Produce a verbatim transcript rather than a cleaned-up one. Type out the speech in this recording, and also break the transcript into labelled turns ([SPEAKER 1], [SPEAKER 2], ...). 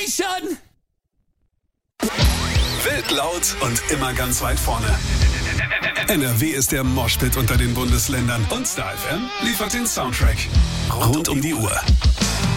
[SPEAKER 1] schon!
[SPEAKER 2] Wild, laut und immer ganz weit vorne. N R W ist der Moshpit unter den Bundesländern und Star F M liefert den Soundtrack rund um die Uhr.